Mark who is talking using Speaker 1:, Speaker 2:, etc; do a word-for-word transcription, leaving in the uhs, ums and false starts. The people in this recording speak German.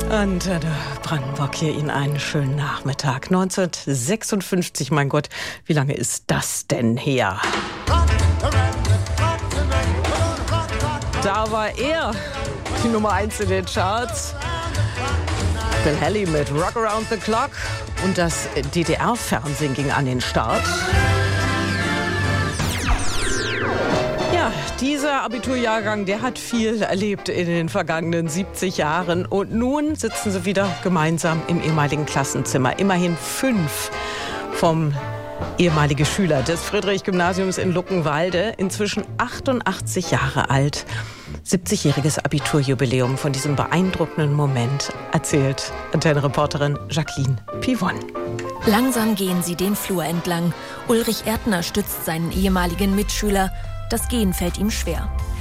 Speaker 1: Antenne Brandenburg hier Ihnen einen schönen Nachmittag. neunzehnhundertsechsundfünfzig, mein Gott, wie lange ist das denn her? Da war er, die Nummer eins in den Charts. Bill Haley mit Rock Around the Clock. Und das D D R-Fernsehen ging an den Start. Ja, dieser Abiturjahrgang, der hat viel erlebt in den vergangenen siebzig Jahren. Und nun sitzen sie wieder gemeinsam im ehemaligen Klassenzimmer. Immerhin fünf vom ehemalige Schüler des Friedrich-Gymnasiums in Luckenwalde, inzwischen achtundachtzig Jahre alt. siebzigjähriges Abiturjubiläum. Von diesem beeindruckenden Moment erzählt Antenne-Reporterin Jacqueline Pivon.
Speaker 2: Langsam gehen sie den Flur entlang. Ulrich Erdner stützt seinen ehemaligen Mitschüler. Das Gehen fällt ihm schwer.